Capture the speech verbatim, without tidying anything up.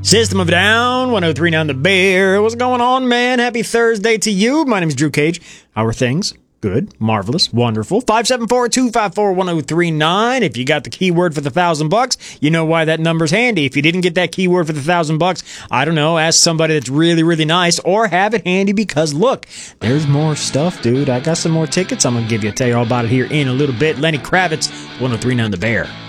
System of a Down, one oh three nine The Bear. What's going on, man? Happy Thursday to you. My name's Drew Cage. How are things? Good, marvelous, wonderful. five seven four, two five four, one oh three nine. If you got the keyword for the thousand bucks, you know why that number's handy. If you didn't get that keyword for the thousand bucks, I don't know, ask somebody that's really, really nice or have it handy because look, there's more stuff, dude. I got some more tickets I'm going to give you. I'll tell you all about it here in a little bit. Lenny Kravitz, one oh three nine The Bear.